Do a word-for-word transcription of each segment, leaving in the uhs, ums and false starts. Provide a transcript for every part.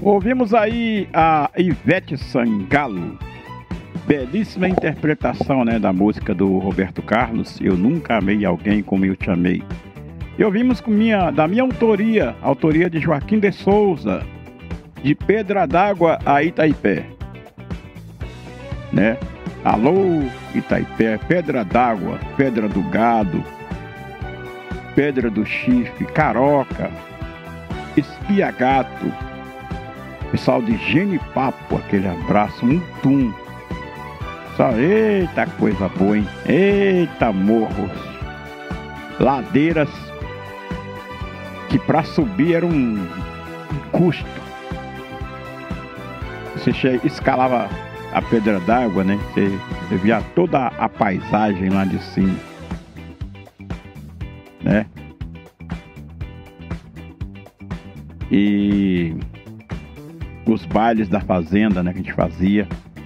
Ouvimos aí a Ivete Sangalo, belíssima interpretação, né, da música do Roberto Carlos, Eu Nunca Amei Alguém Como Eu Te Amei. E ouvimos com minha, da minha autoria, autoria de Joaquim de Souza, De Pedra d'Água a Itaipé, né? Alô, Itaipé, Pedra d'Água, Pedra do Gado, Pedra do Chifre, Caroca, Espia-Gato, pessoal de Genipapo, aquele abraço, um tum. Só, eita coisa boa, hein? Eita morros, ladeiras que pra subir era um custo. Você che- escalava a Pedra d'Água, né? Você, você via toda a paisagem lá de cima, né? E os bailes da fazenda, né, que a gente fazia.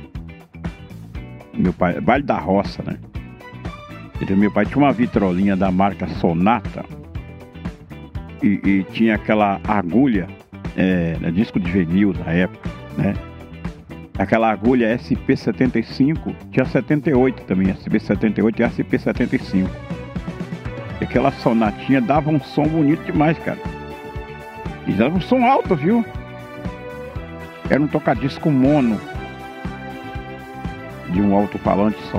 Meu pai, baile da roça, né? Então, meu pai tinha uma vitrolinha da marca Sonata e, e tinha aquela agulha, é, né, disco de vinil da época, né? Aquela agulha S P setenta e cinco, tinha setenta e oito também, S P setenta e oito e S P setenta e cinco. E aquela sonatinha dava um som bonito demais, cara. E dava um som alto, viu? Era um tocadisco mono de um alto-falante só.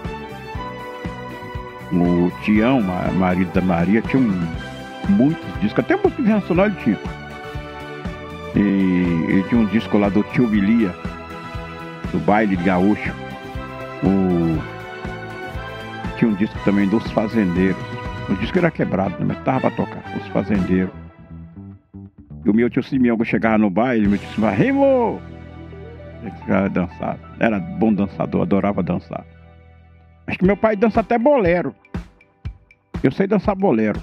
O Tião, marido da Maria, tinha um, muitos discos, até música internacional ele tinha. E ele tinha um disco lá do Tio Bilia, do baile de gaúcho. O... Tinha um disco também dos fazendeiros. O disco era quebrado, né? Mas tava pra tocar, os fazendeiros. E o meu tio Simeão, que chegava no baile, meu tio Simeão, Remo! Ele ficava dançar. Era bom dançador, adorava dançar. Acho que meu pai dança até bolero. Eu sei dançar bolero.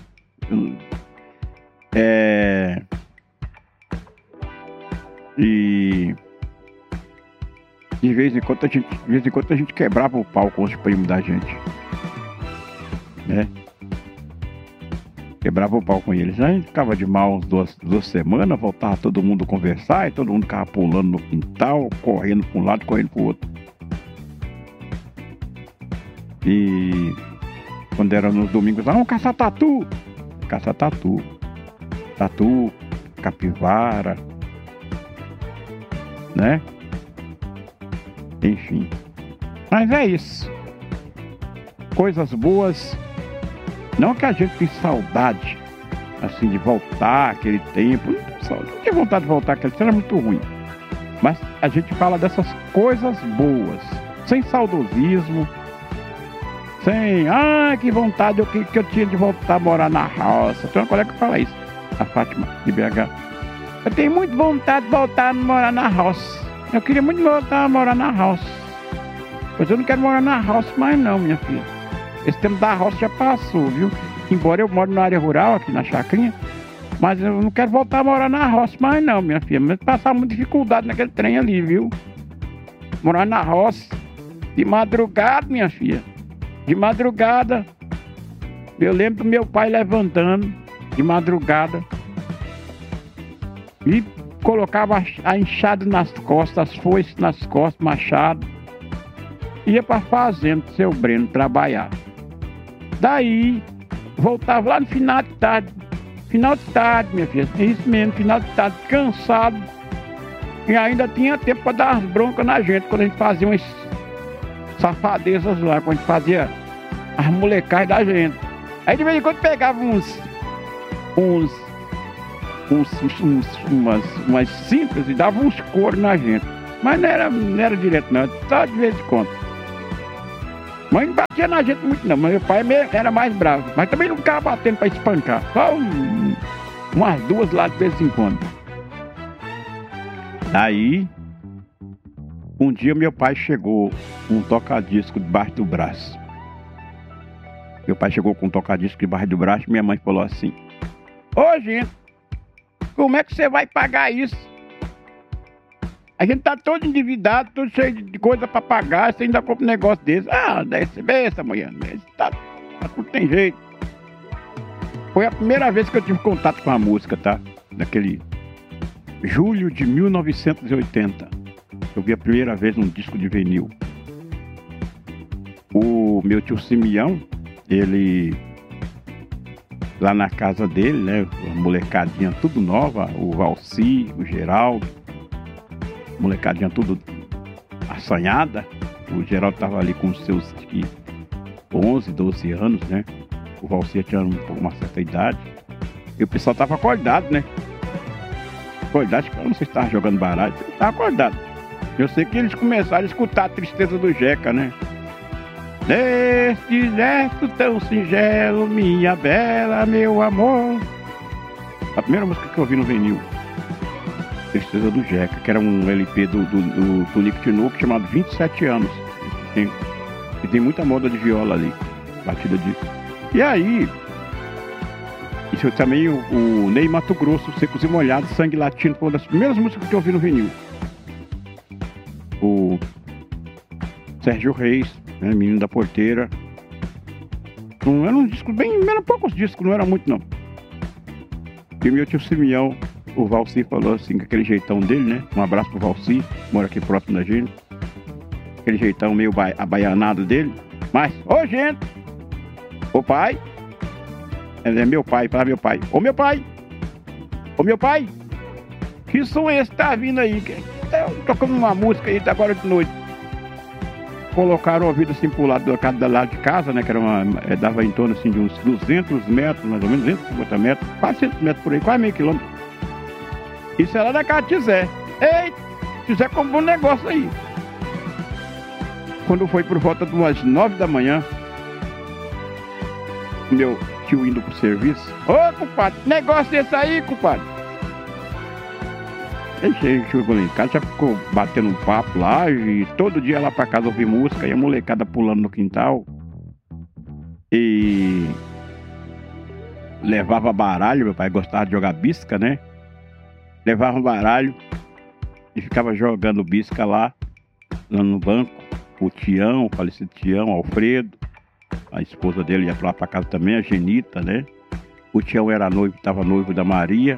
É... E... De vez em quando a gente, de vez em quando a gente quebrava o pau com os primos da gente, né? Quebrava o pau com eles. A gente ficava de mal umas duas, duas semanas, voltava todo mundo conversar e todo mundo ficava pulando no quintal, correndo para um lado, correndo para o outro. E quando era nos domingos, vamos caçar tatu. Caçar tatu. Tatu, capivara, né? Enfim. Mas é isso. Coisas boas. Não que a gente tem saudade, assim, de voltar aquele tempo. Não, não tem vontade de voltar aquele tempo, era muito ruim. Mas a gente fala dessas coisas boas, sem saudosismo, sem, ah, que vontade eu, que, que eu tinha de voltar a morar na roça. Tem uma colega que fala isso, a Fátima, de B H. Eu tenho muito vontade de voltar a morar na roça. Eu queria muito voltar a morar na roça. Pois eu não quero morar na roça mais não, minha filha. Esse tempo da roça já passou, viu? Embora eu moro na área rural, aqui na chacrinha, mas eu não quero voltar a morar na roça mais não, minha filha. Mas passar muita dificuldade naquele trem ali, viu? Morar na roça, de madrugada, minha filha. De madrugada. Eu lembro do meu pai levantando, de madrugada, e colocava a enxada nas costas, as foices nas costas, machado. Ia pra fazenda, seu Breno, trabalhar. Daí, voltava lá no final de tarde. Final de tarde, minha filha. Isso mesmo, final de tarde, cansado. E ainda tinha tempo pra dar as broncas na gente, quando a gente fazia umas safadezas lá, quando a gente fazia as molecadas da gente. Aí de vez em quando pegava uns... Uns... uns, uns, uns umas, umas cintas e dava uns coros na gente. Mas não era, não era direto não, só de vez em quando. Mas não batia na gente muito não, mas meu pai era mais bravo. Mas também não ficava batendo pra espancar. Só um, umas duas lá de vez em quando. Aí, um dia meu pai chegou com um tocadisco debaixo do braço. Meu pai chegou com um tocadisco debaixo do braço e minha mãe falou assim: ô gente, como é que você vai pagar isso? A gente tá todo endividado, todo cheio de coisa pra pagar, você ainda compra um negócio desse. Ah, desse, essa mulher, tá, tá, tudo tem jeito. Foi a primeira vez que eu tive contato com a música, tá? Daquele julho de mil novecentos e oitenta. Eu vi a primeira vez num disco de vinil. O meu tio Simeão, ele... lá na casa dele, né? A molecadinha tudo nova, o Valci, o Geraldo, molecadinha tudo assanhada. O Geraldo tava ali com os seus que, onze, doze anos, né? O Valci tinha um, uma certa idade. E o pessoal tava acordado, né? Acordado, eu não sei se tava jogando baralho, tava acordado. Eu sei que eles começaram a escutar a tristeza do Jeca, né? Neste gesto tão singelo, minha bela, meu amor. A primeira música que eu ouvi no vinil, Tristeza do Jeca, que era um L P do, do, do, do Lick Tinoco chamado vinte e sete anos. Tem, e tem muita moda de viola ali, batida de... E aí, isso também o, o Ney Mato Grosso, Secos e Molhados, Sangue Latino, foi uma das primeiras músicas que eu ouvi no vinil. O Sérgio Reis, né, Menino da Porteira. Não era um disco bem, eram poucos discos, não era muito não. E meu tio Simeão, o Valci, falou assim, com aquele jeitão dele, né? Um abraço pro Valci, mora aqui próximo da gente. Aquele jeitão meio ba- abaianado dele. Mas, ô gente, ô pai, é meu pai, fala meu pai. Ô meu pai, ô meu pai, que som é esse que tá vindo aí? Tá tocando uma música aí, tá agora de noite. Colocaram o ouvido assim pro lado, do, do lado de casa, né? Que era uma, é, dava em torno assim de uns duzentos metros, mais ou menos, duzentos e cinquenta metros, quase cem metros por aí, quase meio quilômetro. Isso era da casa de Zé. Ei, Zé comprou um negócio aí. Quando foi por volta de umas nove da manhã, meu tio indo pro serviço. Ô, compadre, negócio desse aí, compadre. Ele chegou lá em casa, já ficou batendo um papo lá, e todo dia lá pra casa ouvir música, e a molecada pulando no quintal. E levava baralho, meu pai gostava de jogar bisca, né? Levava baralho e ficava jogando bisca lá, lá no banco. O Tião, o falecido Tião, Alfredo, a esposa dele ia lá pra casa também, a Genita, né? O Tião era noivo, estava noivo da Maria.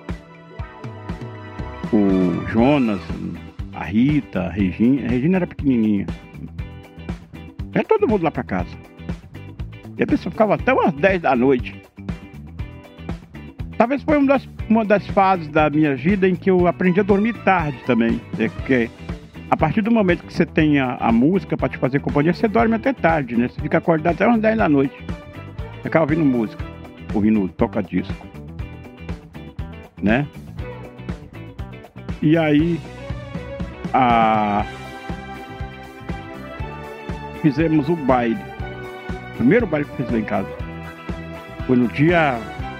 O Jonas, a Rita, a Regina. A Regina era pequenininha. É todo mundo lá pra casa. E a pessoa ficava até umas dez da noite. Talvez foi uma das, uma das fases da minha vida em que eu aprendi a dormir tarde também. É porque a partir do momento que você tem a, a música pra te fazer companhia, você dorme até tarde, né? Você fica acordado até umas dez da noite. Você acaba ouvindo música, ouvindo toca-disco, né? E aí, a... fizemos o baile. O primeiro baile que fiz lá em casa foi no dia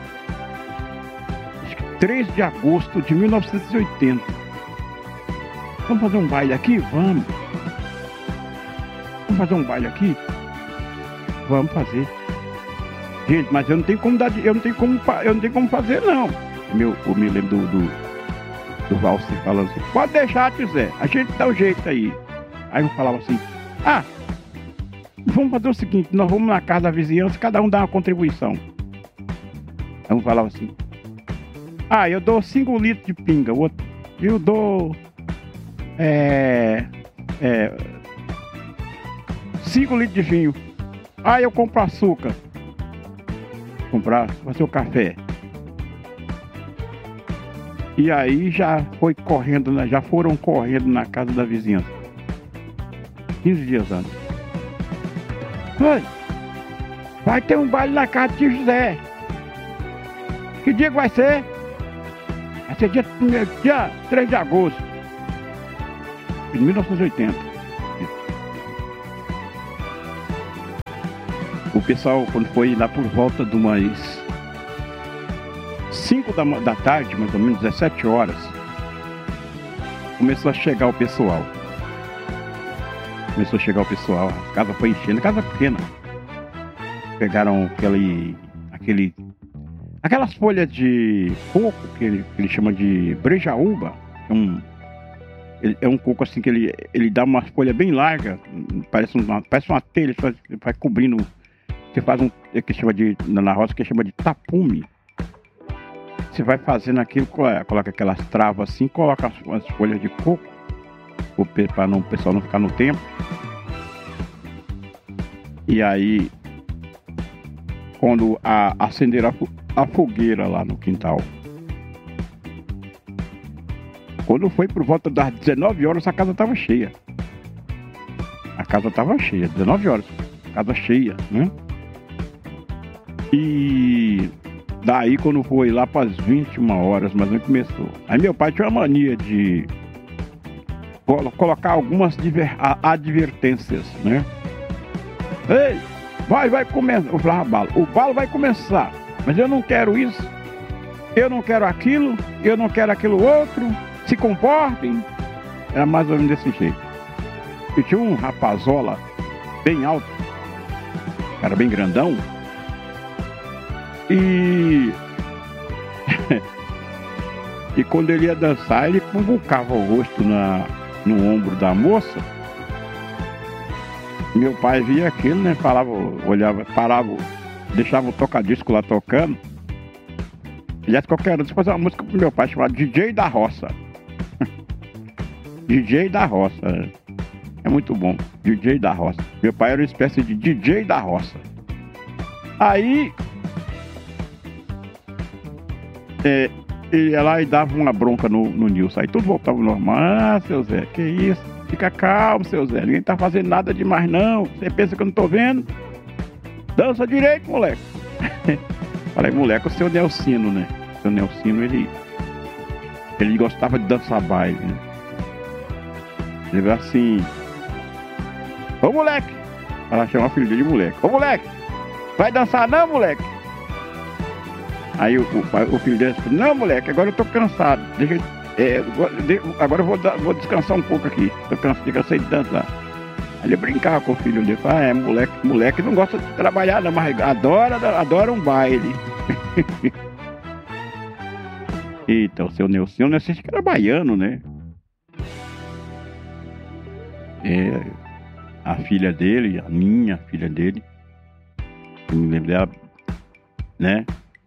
acho que três de agosto de mil novecentos e oitenta. Vamos fazer um baile aqui? Vamos. Vamos fazer um baile aqui? Vamos fazer. Gente, mas eu não tenho como dar, eu não tenho como, eu não tenho como fazer não. Meu, eu me lembro do, do do Valci falando assim, pode deixar, tio Zé, a gente dá o jeito aí. Aí eu falava assim, ah, vamos fazer o seguinte, nós vamos na casa da vizinhança, cada um dá uma contribuição. Aí eu falava assim, ah, eu dou cinco litros de pinga, o outro, eu dou é, é, cinco litros de vinho. Ah, eu compro açúcar. Comprar, fazer o café. E aí já foi correndo, né? Já foram correndo na casa da vizinhança. quinze dias antes. Oi, vai ter um baile na casa de José. Que dia que vai ser? Vai ser dia, dia três de agosto de mil novecentos e oitenta. O pessoal, quando foi lá por volta de umas cinco da, da tarde, mais ou menos, dezessete horas, começou a chegar o pessoal. Começou a chegar o pessoal, a casa foi enchendo, a casa pequena. Pegaram aquele, aquele, aquelas folhas de coco, que ele, que ele chama de brejaúba. É um, ele, é um coco assim que ele, ele dá uma folha bem larga, parece uma, parece uma telha, vai, vai cobrindo. Você faz um, que chama de, na roça, que chama de tapume. você vai fazendo aquilo, coloca aquelas travas assim, coloca as, as folhas de coco, para não, o pessoal não ficar no tempo. E aí, quando a, acenderam a, a fogueira lá no quintal, quando foi por volta das dezenove horas, a casa estava cheia. A casa estava cheia, dezenove horas, casa cheia, né? E daí, quando foi lá para as vinte e uma horas, mas não começou. Aí meu pai tinha uma mania de colocar algumas advertências, né? Ei, vai, vai começar. Eu falava, balo, o balo vai começar, mas eu não quero isso, eu não quero aquilo, eu não quero aquilo outro, se comportem. Era mais ou menos desse jeito. E tinha um rapazola bem alto, cara bem grandão, e e quando ele ia dançar, ele convulcava o rosto na, no ombro da moça. Meu pai via aquilo, né? Falava, olhava, parava, deixava o toca-disco lá tocando. Aliás, qualquer hora, fazer uma música pro meu pai chamada D J da Roça. D J da Roça. É muito bom, D J da Roça. Meu pai era uma espécie de D J da Roça. Aí é, ele ia lá e dava uma bronca no, no Nilson. Aí tudo voltava ao normal. Ah, seu Zé, que isso? Fica calmo, seu Zé. Ninguém tá fazendo nada demais, não. Você pensa que eu não tô vendo? Dança direito, moleque. Falei, moleque, o seu Nelsino, né? O seu Nelsino, ele... Ele gostava de dançar baile, né? Ele veio assim... Ô, moleque! Ela chama o filho dele de moleque. Ô, moleque! Vai dançar não, moleque? Aí o, o, o filho dele disse, não, moleque, agora eu tô cansado. Deixa eu... É, agora eu vou, dar, vou descansar um pouco aqui. Eu cansei, cansei de dançar. Aí ele brincava com o filho dele. Ah, é, moleque, moleque não gosta de trabalhar, não, mas adora, adora um baile. Eita, o seu Nelson, não sei se era baiano, né? É, a filha dele, a minha filha dele, eu me lembro dela, né?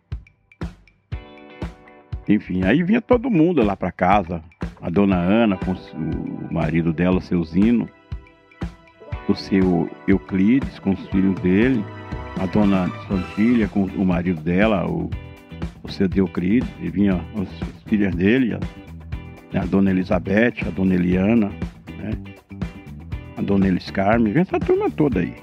Enfim, aí vinha todo mundo lá pra casa. A dona Ana com o marido dela, o seu Zino, o seu Euclides com os filhos dele, a dona Santília com o marido dela, o, o seu Euclides, e vinha os, os filhos dele, a, a dona Elizabeth, a dona Eliana, né? A dona Elis Carme, vinha essa turma toda aí.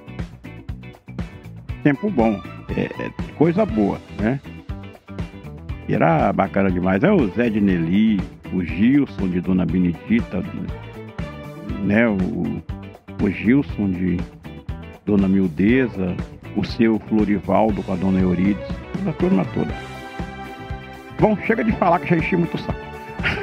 Tempo bom, é, é coisa boa, né? E era bacana demais. É o Zé de Nelly, o Gilson de Dona Benedita, né? O, o Gilson de Dona Mildeza, o seu Florivaldo com a Dona Eurides, a turma toda. Bom, chega de falar que já enchi muito o saco.